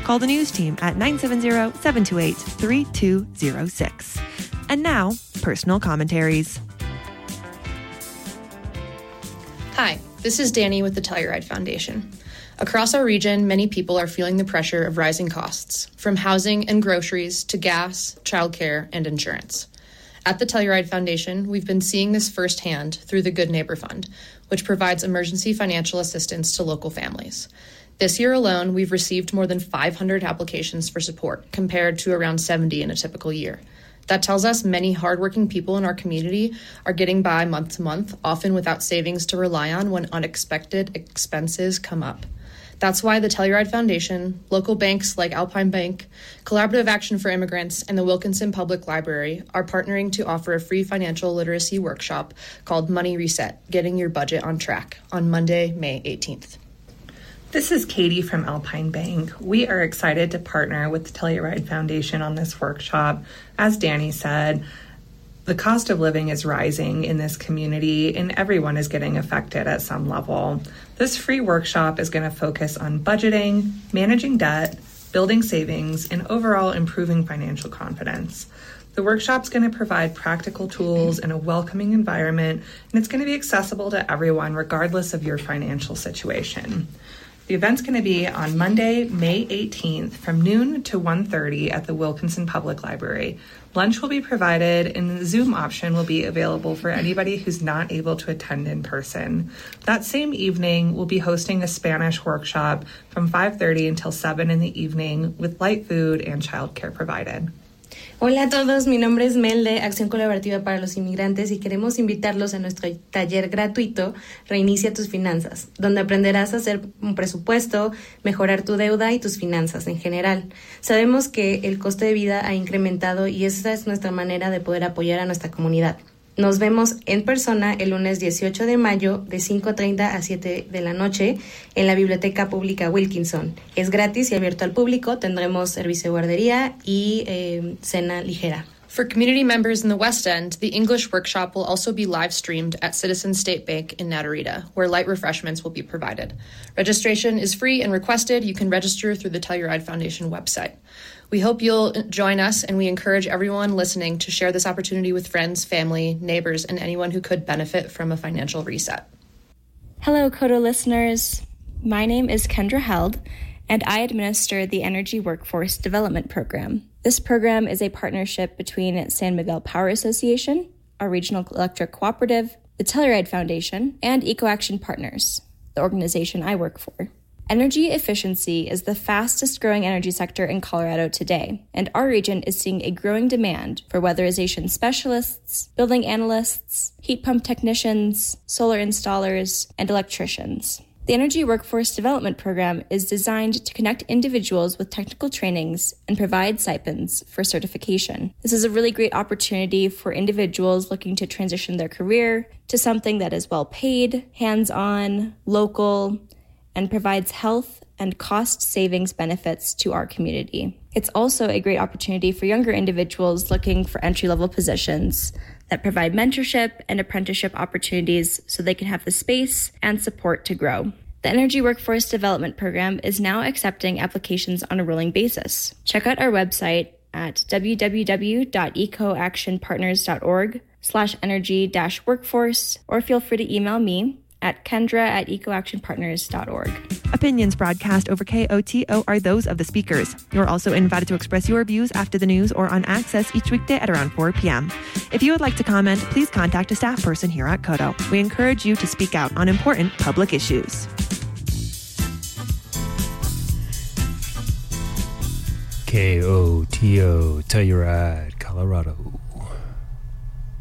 Call the news team at 970-728-3206. And now, personal commentaries. Hi, this is Danny with the Telluride Foundation. Across our region, many people are feeling the pressure of rising costs, from housing and groceries to gas, childcare, and insurance. At the Telluride Foundation, we've been seeing this firsthand through the Good Neighbor Fund, which provides emergency financial assistance to local families. This year alone, we've received more than 500 applications for support, compared to around 70 in a typical year. That tells us many hardworking people in our community are getting by month to month, often without savings to rely on when unexpected expenses come up. That's why the Telluride Foundation, local banks like Alpine Bank, Collaborative Action for Immigrants, and the Wilkinson Public Library are partnering to offer a free financial literacy workshop called Money Reset, Getting Your Budget on Track, on Monday, May 18th. This is Katie from Alpine Bank. We are excited to partner with the Telluride Foundation on this workshop. As Danny said, the cost of living is rising in this community and everyone is getting affected at some level. This free workshop is going to focus on budgeting, managing debt, building savings, and overall improving financial confidence. The workshop's going to provide practical tools in a welcoming environment, and it's going to be accessible to everyone regardless of your financial situation. The event's going to be on Monday, May 18th from noon to 1:30 at the Wilkinson Public Library. Lunch will be provided and the Zoom option will be available for anybody who's not able to attend in person. That same evening, we'll be hosting a Spanish workshop from 5:30 until 7 in the evening with light food and childcare provided. Hola a todos, mi nombre es Mel de Acción Colaborativa para los Inmigrantes y queremos invitarlos a nuestro taller gratuito Reinicia tus finanzas, donde aprenderás a hacer un presupuesto, mejorar tu deuda y tus finanzas en general. Sabemos que el costo de vida ha incrementado y esa es nuestra manera de poder apoyar a nuestra comunidad. Nos vemos en persona el lunes 18 de mayo de 5:30 a 7 de la noche en la Biblioteca Pública Wilkinson. Es gratis y abierto al público. Tendremos servicio de guardería y cena ligera. For community members in the West End, the English workshop will also be live streamed at Citizens State Bank in Natarita, where light refreshments will be provided. Registration is free and requested. You can register through the Telluride Foundation website. We hope you'll join us, and we encourage everyone listening to share this opportunity with friends, family, neighbors, and anyone who could benefit from a financial reset. Hello, KOTO listeners. My name is Kendra Held, and I administer the Energy Workforce Development Program. This program is a partnership between San Miguel Power Association, our regional electric cooperative, the Telluride Foundation, and EcoAction Partners, the organization I work for. Energy efficiency is the fastest growing energy sector in Colorado today, and our region is seeing a growing demand for weatherization specialists, building analysts, heat pump technicians, solar installers, and electricians. The Energy Workforce Development Program is designed to connect individuals with technical trainings and provide stipends for certification. This is a really great opportunity for individuals looking to transition their career to something that is well paid, hands-on, local, and provides health and cost savings benefits to our community. It's also a great opportunity for younger individuals looking for entry-level positions that provide mentorship and apprenticeship opportunities so they can have the space and support to grow. The Energy Workforce Development Program is now accepting applications on a rolling basis. Check out our website at www.ecoactionpartners.org/energy-workforce, or feel free to email me at kendra@ecoactionpartners.org. Opinions broadcast over KOTO are those of the speakers. You're also invited to express your views after the news or on Access each weekday at around 4 p.m. If you would like to comment, please contact a staff person here at KOTO. We encourage you to speak out on important public issues. KOTO, Telluride, Colorado.